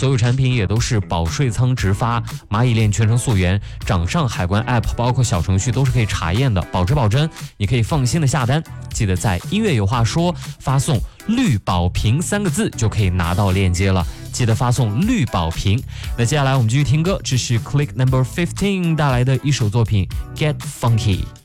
所有产品也都是保税仓直发，蚂蚁链全程溯源，掌上海关 App 包括小程序都是可以查验的，保值保真，你可以放心的下单。记得在音乐有话说发送绿宝瓶3个字就可以拿到链接了，记得发送绿宝瓶。那接下来我们继续听歌，这是 Click No. 15带来的一首作品 Get Funky。